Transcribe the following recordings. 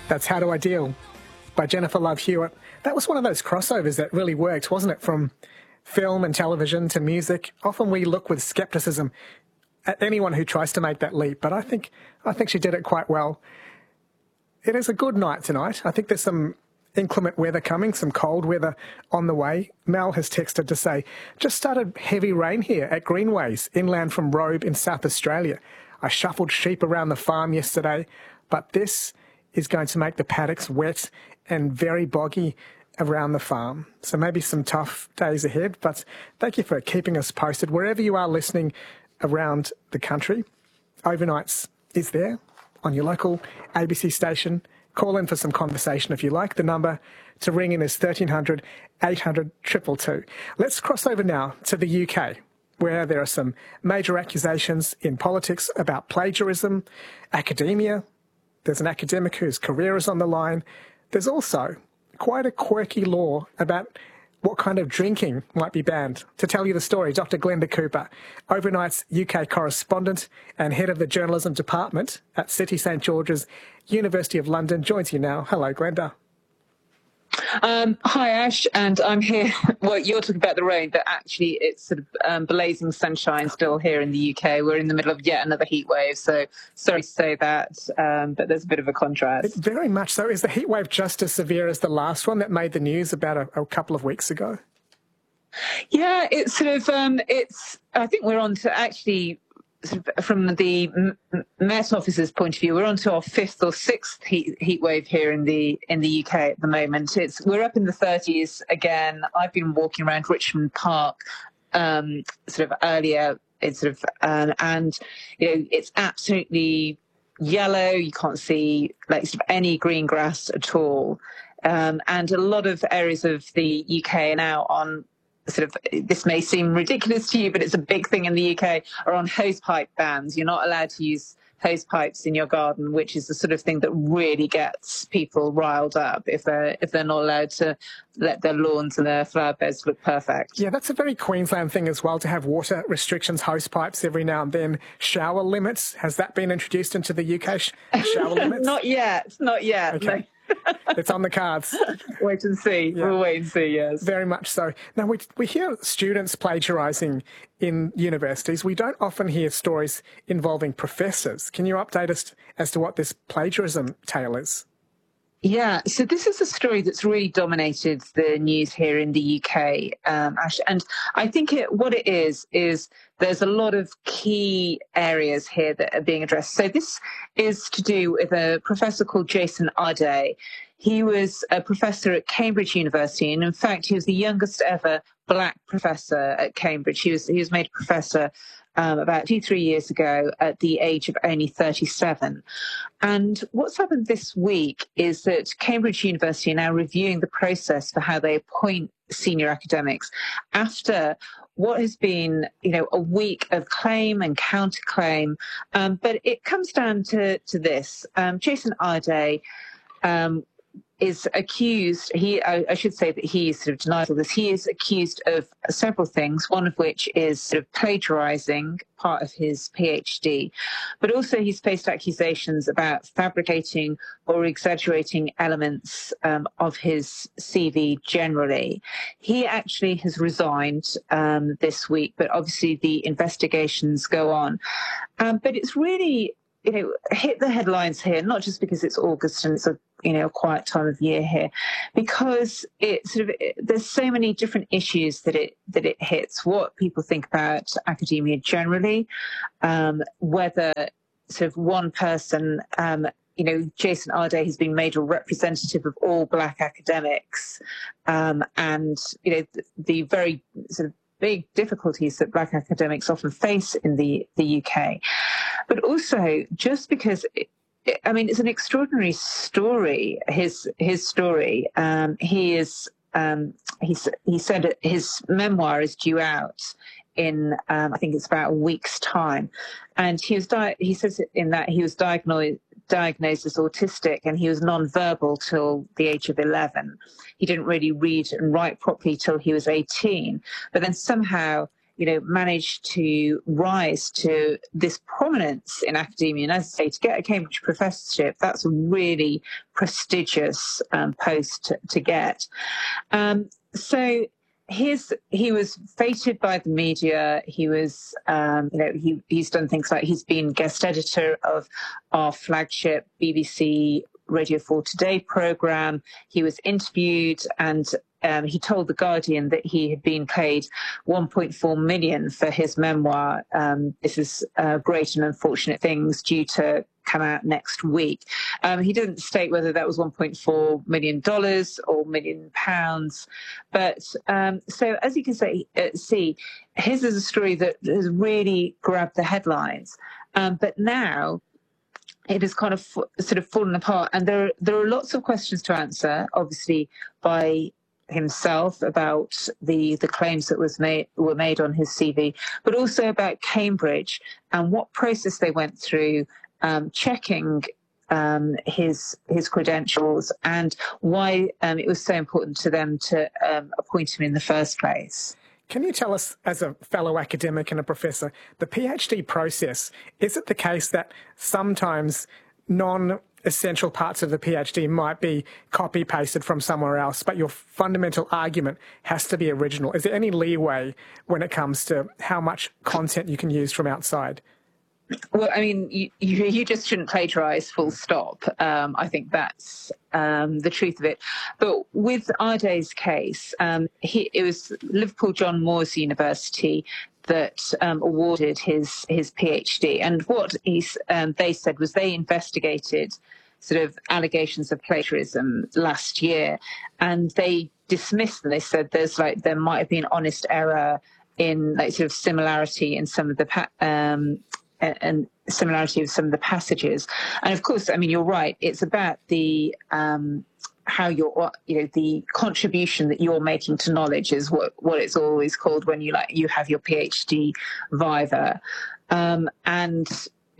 That's How Do I Deal by Jennifer Love Hewitt. That was one of those crossovers that really worked, wasn't it? From film and television to music. Often we look with skepticism at anyone who tries to make that leap, but I think she did it quite well. It is a good night tonight. I think there's some inclement weather coming, some cold weather on the way. Mel has texted to say, just started heavy rain here at Greenways, inland from Robe in South Australia. I shuffled sheep around the farm yesterday, but this is going to make the paddocks wet and very boggy around the farm. So maybe some tough days ahead, but thank you for keeping us posted. Wherever you are listening around the country, Overnights is there on your local ABC station. Call in for some conversation if you like. The number to ring in is 1300 800 222. Let's cross over now to the UK, where there are some major accusations in politics about plagiarism, academia. There's an academic whose career is on the line. There's also quite a quirky law about what kind of drinking might be banned. To tell you the story, Dr. Glenda Cooper, Overnight's UK correspondent and head of the journalism department at City St George's, University of London, joins you now. Hello, Glenda. Hi, Ash, and I'm here. Well, you're talking about the rain, but actually it's sort of blazing sunshine still here in the UK. We're in the middle of yet another heat wave, so sorry to say that, but there's a bit of a contrast. Very much so. Is the heat wave just as severe as the last one that made the news about a couple of weeks ago? Yeah, it's sort of, I think we're on to actually, from the Met Office's point of view, we're on to our fifth or sixth heat wave here in the UK at the moment. We're up in the 30s again. I've been walking around Richmond Park sort of earlier. And you know, it's absolutely yellow. You can't see like sort of any green grass at all. And a lot of areas of the UK are now on sort of, this may seem ridiculous to you, but it's a big thing in the UK, are on hosepipe bans. You're not allowed to use hosepipes in your garden, which is the sort of thing that really gets people riled up if they're not allowed to let their lawns and their flower beds look perfect. Yeah, that's a very Queensland thing as well, to have water restrictions, hosepipes every now and then. Shower limits, has that been introduced into the UK, shower limits? Not yet. Okay. No. It's on the cards. Wait and see. Yeah. We'll wait and see, yes. Very much so. Now, we hear students plagiarising in universities. We don't often hear stories involving professors. Can you update us as to what this plagiarism tale is? Yeah, so this is a story that's really dominated the news here in the UK, Ash. And I think what it is there's a lot of key areas here that are being addressed. So this is to do with a professor called Jason Ade. He was a professor at Cambridge University, and in fact, he was the youngest ever black professor at Cambridge. He was made a professor about 2-3 years ago at the age of only 37. And what's happened this week is that Cambridge University are now reviewing the process for how they appoint senior academics after what has been, a week of claim and counterclaim. But it comes down to this. Jason Ade is accused, I should say that he sort of denied all this. He is accused of several things, one of which is sort of plagiarising part of his PhD, but also he's faced accusations about fabricating or exaggerating elements of his CV generally. He actually has resigned this week, but obviously the investigations go on. But it's really, hit the headlines here, not just because it's August and it's a quiet time of year here, because there's so many different issues that it hits. What people think about academia generally, whether sort of one person, Jason Ade has been made a representative of all black academics, and the very sort of big difficulties that black academics often face in the UK. But also, just because it's an extraordinary story. His story. He said his memoir is due out in I think it's about a week's time, and he says in that he was diagnosed as autistic, and he was non-verbal till the age of 11. He didn't really read and write properly till he was 18, but then somehow managed to rise to this prominence in academia. And as I say, to get a Cambridge professorship, that's a really prestigious post to get. So he was feted by the media. He was, he's done things like he's been guest editor of our flagship BBC Radio 4 Today program. He was interviewed, and he told The Guardian that he had been paid $1.4 million for his memoir. This is Great and Unfortunate Things, due to come out next week. He didn't state whether that was $1.4 million or £1 million. But so as you can see, his is a story that has really grabbed the headlines. But now it has kind of sort of fallen apart. And there are lots of questions to answer, obviously, by himself about the claims that were made on his CV, but also about Cambridge and what process they went through checking his credentials, and why it was so important to them to appoint him in the first place. Can you tell us, as a fellow academic and a professor, the PhD process, is it the case that sometimes non-essential parts of the PhD might be copy-pasted from somewhere else, but your fundamental argument has to be original? Is there any leeway when it comes to how much content you can use from outside? Well, I mean, you just shouldn't plagiarise, full stop. I think that's the truth of it. But with Arday's case, it was Liverpool John Moores University that awarded his PhD. And what they said was they investigated sort of allegations of plagiarism last year, and they dismissed them. They said there might have been honest error in sort of similarity in some of the and similarity of some of the passages. And of course, I mean, you're right. It's about the how the contribution that you're making to knowledge is what it's always called when you have your PhD viva. And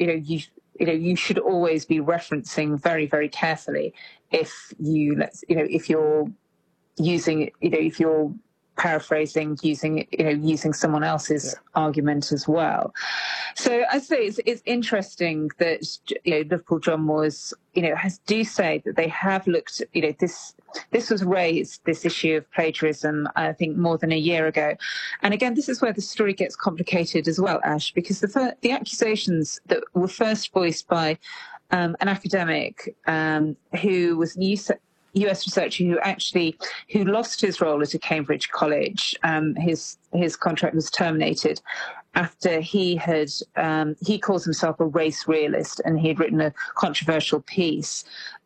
you should always be referencing very, very carefully if you're using, if you're paraphrasing, using someone else's argument as well. So I say it's interesting that Liverpool John Moores do say that they have looked. This was raised, this issue of plagiarism, I think more than a year ago, and again this is where the story gets complicated as well, Ash, because the accusations that were first voiced by an academic who was US researcher who lost his role at a Cambridge college. His contract was terminated after he calls himself a race realist, and he had written a controversial piece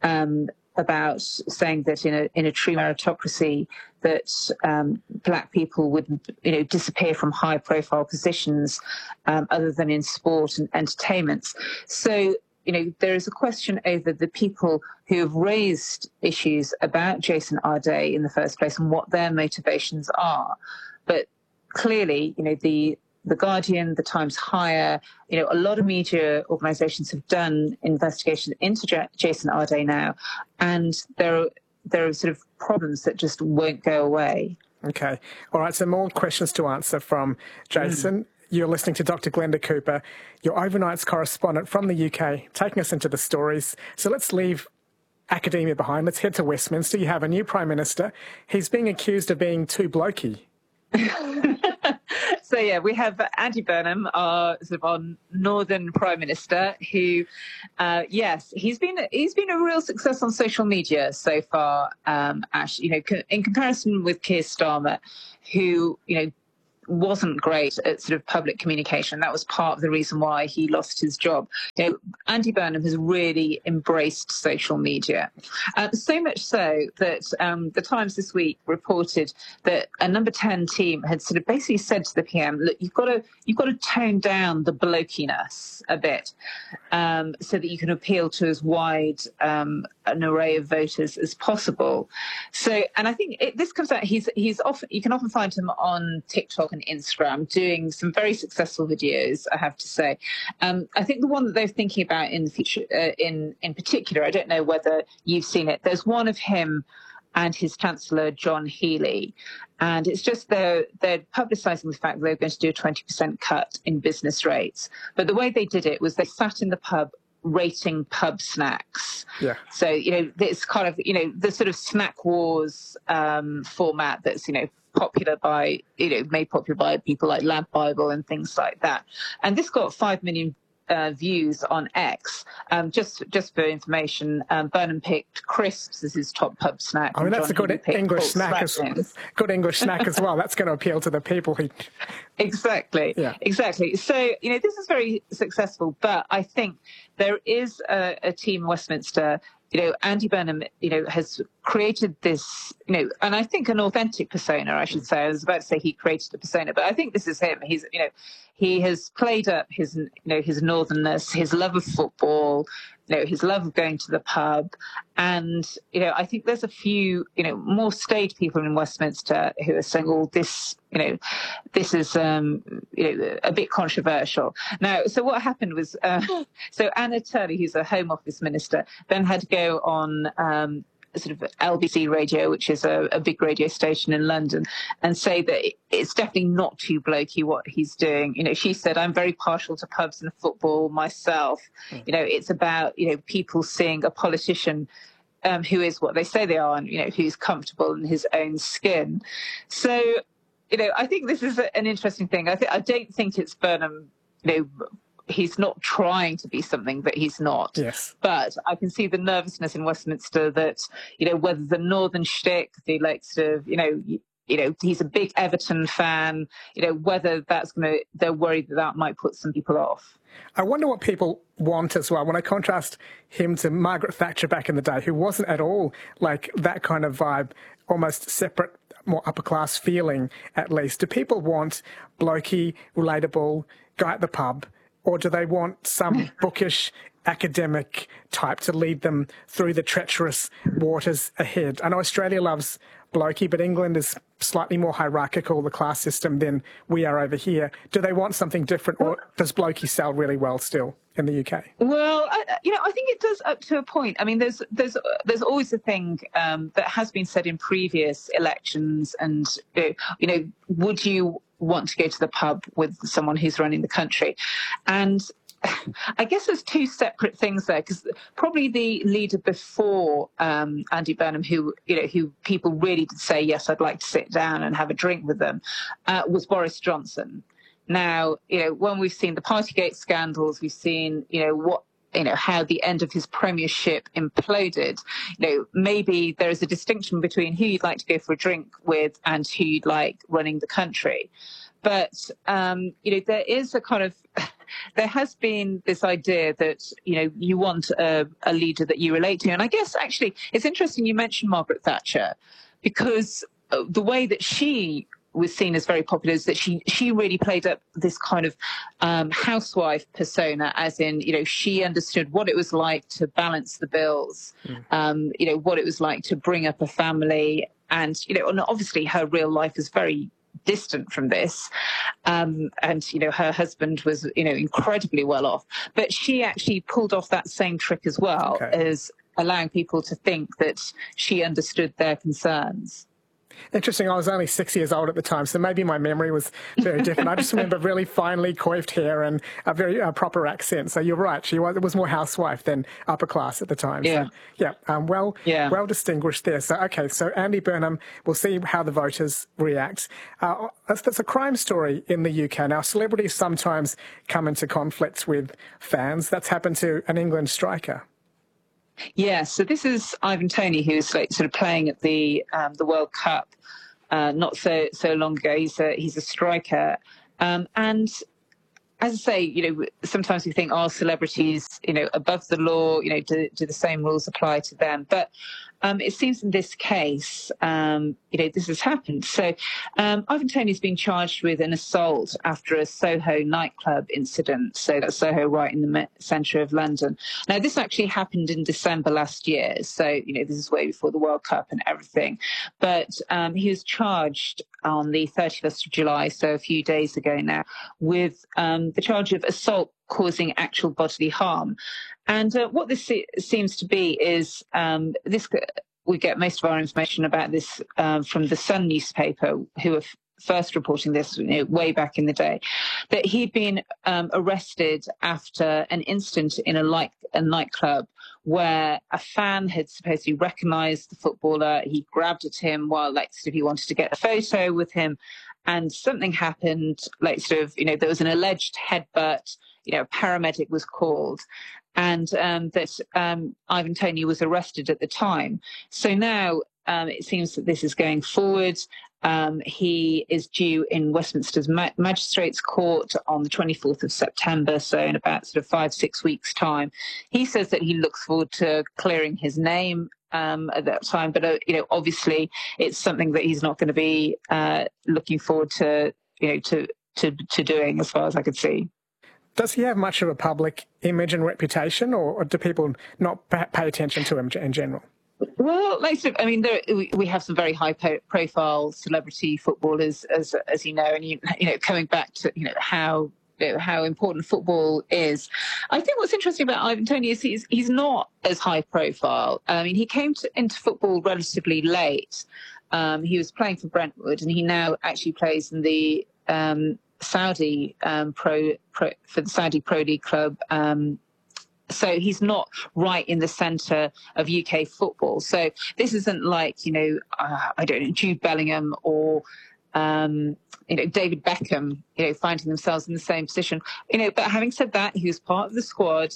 about saying that in a true meritocracy that black people would disappear from high profile positions other than in sport and entertainments. So there is a question over the people who have raised issues about Jason Arday in the first place and what their motivations are. But clearly, the Guardian, the Times Higher, a lot of media organisations have done investigations into Jason Arday now, and there are sort of problems that just won't go away. Okay. All right. So more questions to answer from Jason. You're listening to Dr. Glenda Cooper, your overnights correspondent from the UK, taking us into the stories. So let's leave academia behind. Let's head to Westminster. You have a new Prime Minister. He's being accused of being too blokey. So we have Andy Burnham, our Northern Prime Minister, who, he's been a real success on social media so far. Ash, in comparison with Keir Starmer, who wasn't great at sort of public communication. That was part of the reason why he lost his job. Andy Burnham has really embraced social media, so much so that the Times this week reported that a Number 10 team had sort of basically said to the PM, "Look, you've got to tone down the blokiness a bit, so that you can appeal to as wide an array of voters as possible." So, and I think this comes out. He's often, you can often find him on TikTok and Instagram doing some very successful videos, I have to say. I think the one that they're thinking about in the future, in particular, I don't know whether you've seen it. There's one of him and his Chancellor, John Healey. And it's just they're publicising the fact that they're going to do a 20% cut in business rates. But the way they did it was they sat in the pub rating pub snacks. Yeah. So, it's kind of, the sort of snack wars format that's, popular by, made popular by people like Lab Bible and things like that. And this got 5 million views on X. Just for information, Burnham picked crisps as his top pub snack. I mean, that's a good English snack as well. That's going to appeal to the people who... Exactly. Yeah. Exactly. So, this is very successful, but I think there is a team in Westminster. Andy Burnham, has created this, and I think an authentic persona, I should say. I was about to say he created a persona, but I think this is him. He's, he has played up his, his northernness, his love of football, his love of going to the pub. And, I think there's a few, more staid people in Westminster who are saying, oh, this, this is, a bit controversial. Now, so what happened was, so Anna Turley, who's a Home Office minister, then had to go on sort of LBC Radio, which is a big radio station in London, and say that it's definitely not too blokey what he's doing. She said, I'm very partial to pubs and football myself. It's about, people seeing a politician who is what they say they are and, who's comfortable in his own skin. So, I think this is an interesting thing. I don't think it's Burnham, he's not trying to be something that he's not. Yes. But I can see the nervousness in Westminster that, whether the northern shtick, the like sort of, he's a big Everton fan, whether they're worried that might put some people off. I wonder what people want as well. When I contrast him to Margaret Thatcher back in the day, who wasn't at all like that kind of vibe, almost separate, more upper class feeling, at least. Do people want blokey, relatable, guy at the pub? Or do they want some bookish academic type to lead them through the treacherous waters ahead? I know Australia loves blokey, but England is slightly more hierarchical, the class system, than we are over here. Do they want something different, or does blokey sell really well still in the UK? Well, I think it does up to a point. I mean, there's always a thing that has been said in previous elections, and would you want to go to the pub with someone who's running the country? And I guess there's two separate things there, because probably the leader before Andy Burnham, who people really did say, yes, I'd like to sit down and have a drink with them, was Boris Johnson. Now, when we've seen the Partygate scandals, we've seen, how the end of his premiership imploded. Maybe there is a distinction between who you'd like to go for a drink with and who you'd like running the country. But, there is a kind of, there has been this idea that, you want a leader that you relate to. And I guess actually it's interesting you mentioned Margaret Thatcher, because the way that she was seen as very popular is that she really played up this kind of housewife persona, as in, she understood what it was like to balance the bills, what it was like to bring up a family. And, and obviously her real life is very distant from this. And, her husband was, incredibly well off. But she actually pulled off that same trick as well, as allowing people to think that she understood their concerns. Interesting. I was only 6 years old at the time, so maybe my memory was very different. I just remember really finely coiffed hair and a very proper accent. So you're right. She was more housewife than upper class at the time. Yeah. So, well distinguished there. So, okay. So Andy Burnham, we'll see how the voters react. That's a crime story in the UK. Now, celebrities sometimes come into conflicts with fans. That's happened to an England striker. Yeah, so this is Ivan Toney, who's sort of playing at the World Cup not so long ago. He's a striker, and as I say, sometimes we think, celebrities, above the law, do the same rules apply to them? But it seems in this case, this has happened. So Ivan Toney's been charged with an assault after a Soho nightclub incident. So that's Soho, right in the centre of London. Now, this actually happened in December last year. So, this is way before the World Cup and everything. But he was charged on the 31st of July, so a few days ago now, with the charge of assault causing actual bodily harm. And what this seems to be is this we get most of our information about this from the Sun newspaper, who are first reporting this way back in the day, that he'd been arrested after an incident in a nightclub where a fan had supposedly recognised the footballer. He grabbed at him while he wanted to get a photo with him, and something happened. There was an alleged headbutt. A paramedic was called, and that Ivan Toney was arrested at the time. So now it seems that this is going forward. He is due in Westminster's Magistrates Court on the 24th of September, so in about 5-6 weeks' time. He says that he looks forward to clearing his name at that time, but obviously it's something that he's not going to be looking forward to doing, as far as I could see. Does he have much of a public image and reputation, or do people not pay attention to him in general? Well, we have some very high-profile celebrity footballers, as you know, and coming back to how important football is. I think what's interesting about Ivan Toney is he's not as high-profile. He came into football relatively late. He was playing for Brentwood, and he now actually plays in the Saudi for the Saudi Pro League club. So he's not right in the centre of UK football. So this isn't like, I don't know, Jude Bellingham or, David Beckham, finding themselves in the same position. But having said that, he was part of the squad.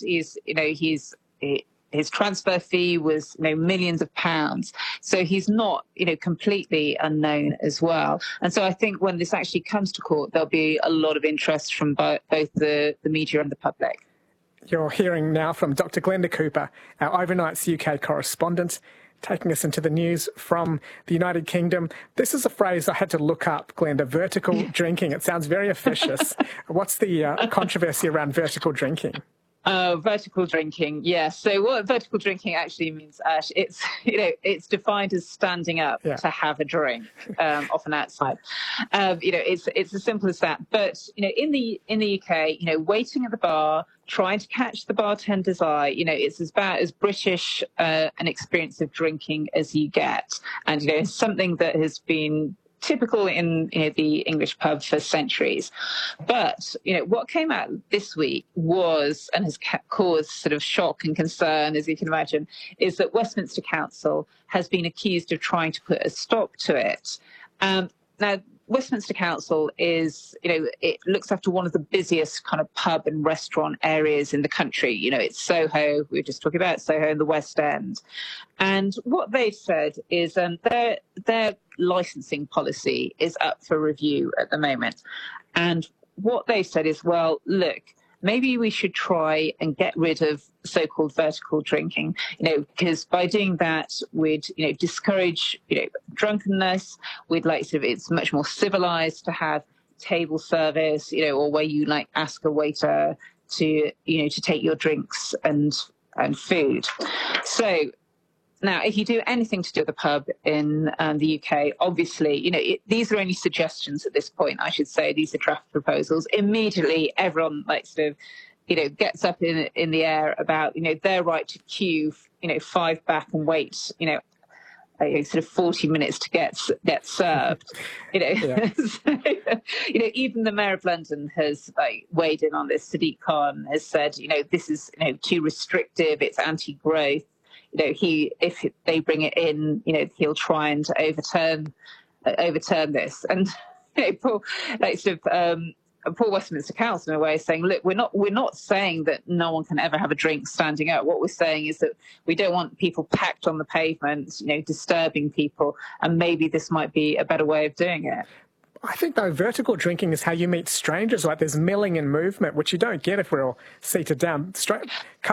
His transfer fee was, millions of pounds. So he's not, completely unknown as well. And so I think when this actually comes to court, there'll be a lot of interest from both the media and the public. You're hearing now from Dr. Glenda Cooper, our Overnights UK correspondent, taking us into the news from the United Kingdom. This is a phrase I had to look up, Glenda, vertical drinking. It sounds very officious. What's the controversy around vertical drinking? Vertical drinking, yes. So what vertical drinking actually means, Ash, it's defined as standing up to have a drink, often outside. It's as simple as that. But in the UK, waiting at the bar, trying to catch the bartender's eye, it's about as British an experience of drinking as you get, and it's something that has been typical in the English pub for centuries. But what came out this week was, and has caused sort of shock and concern, as you can imagine, is that Westminster Council has been accused of trying to put a stop to it. Now, Westminster Council is, it looks after one of the busiest kind of pub and restaurant areas in the country. It's Soho. We were just talking about Soho in the West End. And what they've said is their licensing policy is up for review at the moment. And what they've said is, well, look, maybe we should try and get rid of so-called vertical drinking, because by doing that, we'd, discourage, drunkenness. We'd it's much more civilized to have table service, or where you ask a waiter to, to take your drinks and food. So now, if you do anything to do with the pub in the UK, obviously, these are only suggestions at this point, I should say. These are draft proposals. Immediately, everyone gets up in the air about, their right to queue, 5 back and wait, sort of 40 minutes to get served. Yeah. So, even the Mayor of London has weighed in on this. Sadiq Khan has said, this is too restrictive. It's anti-growth. If they bring it in, he'll try and overturn this. And poor Westminster Council, in a way, is saying, look, we're not saying that no one can ever have a drink standing up. What we're saying is that we don't want people packed on the pavement, disturbing people, and maybe this might be a better way of doing it. I think, though, vertical drinking is how you meet strangers. There's milling and movement, which you don't get if we're all seated down.